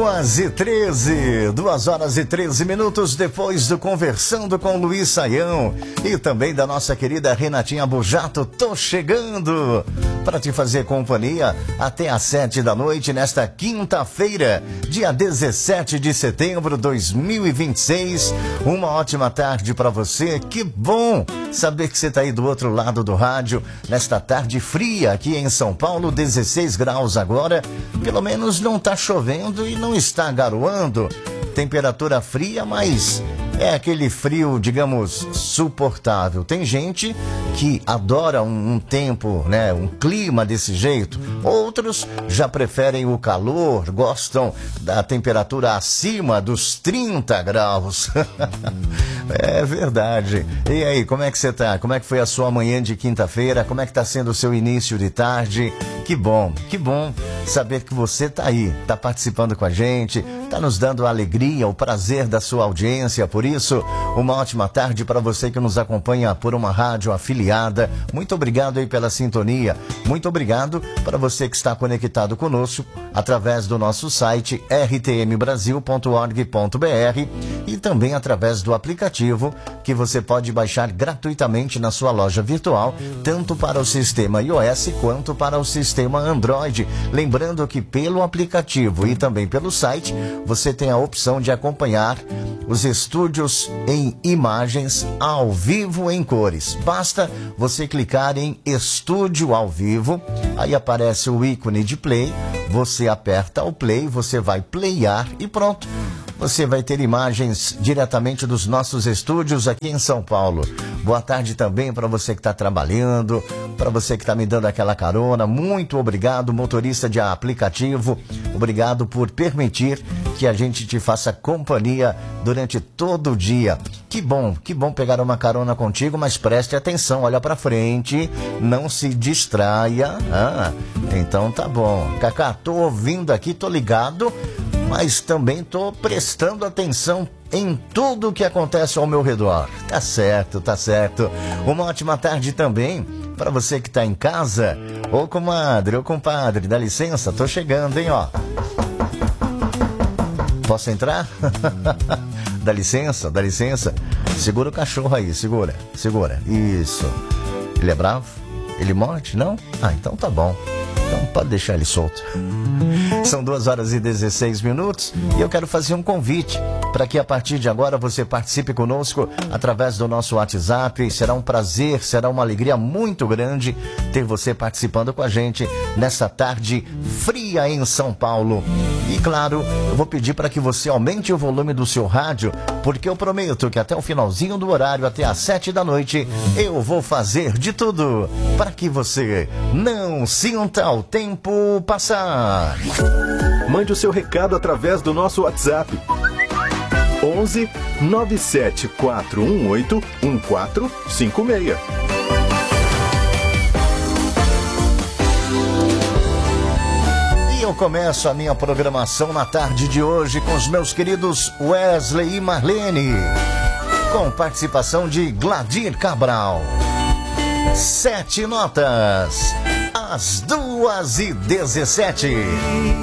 2h13, 2h13 depois do Conversando com Luiz Saião e também da nossa querida Renatinha Bujato. Tô chegando para te fazer companhia até às 7 da noite nesta quinta-feira, dia 17 de setembro de 2026. Uma ótima tarde para você. Que bom saber que você tá aí do outro lado do rádio nesta tarde fria aqui em São Paulo, 16 graus agora. Pelo menos não tá chovendo e não está garoando. Temperatura fria, mas é aquele frio, digamos, suportável. Tem gente que adora um tempo, né, um clima desse jeito. Outros já preferem o calor, gostam da temperatura acima dos 30 graus. É verdade. E aí, como é que você tá? Como é que foi a sua manhã de quinta-feira? Como é que tá sendo o seu início de tarde? Que bom saber que você tá aí, tá participando com a gente, tá nos dando a alegria, o prazer da sua audiência. Por isso, uma ótima tarde para você que nos acompanha por uma rádio afiliada. Muito obrigado aí pela sintonia. Muito obrigado para você que está conectado conosco através do nosso site rtmbrasil.org.br e também através do aplicativo que você pode baixar gratuitamente na sua loja virtual, tanto para o sistema iOS quanto para o sistema Android. Lembrando que pelo aplicativo e também pelo site, você tem a opção de acompanhar os estúdios em imagens ao vivo em cores. Basta você clicar em Estúdio ao Vivo, aí aparece o ícone de play, você aperta o play, você vai playar e pronto. Você vai ter imagens diretamente dos nossos estúdios aqui em São Paulo. Boa tarde também para você que está trabalhando, para você que está me dando aquela carona. Muito obrigado, motorista de aplicativo. Obrigado por permitir que a gente te faça companhia durante todo o dia. Que bom pegar uma carona contigo, mas preste atenção, olha para frente, não se distraia. Então tá bom. Cacá, tô ouvindo aqui, tô ligado, mas também tô prestando atenção em tudo que acontece ao meu redor. Tá certo. Uma ótima tarde também para você que tá em casa. Ô comadre, ô compadre, dá licença, tô chegando, hein, ó. Posso entrar? Dá licença. Segura o cachorro aí, segura. Isso. Ele é bravo? Ele morde? Não? Então tá bom. Então pode deixar ele solto. São 2h16 e eu quero fazer um convite para que a partir de agora você participe conosco através do nosso WhatsApp. Será um prazer, será uma alegria muito grande ter você participando com a gente nessa tarde fria em São Paulo. E claro, eu vou pedir para que você aumente o volume do seu rádio, porque eu prometo que até o finalzinho do horário, até às 7 da noite, eu vou fazer de tudo para que você não sinta o tempo passar. Mande o seu recado através do nosso WhatsApp 11 97 418 1456. Eu começo a minha programação na tarde de hoje com os meus queridos Wesley e Marlene, com participação de Gladir Cabral. 7 notas, às 2h17.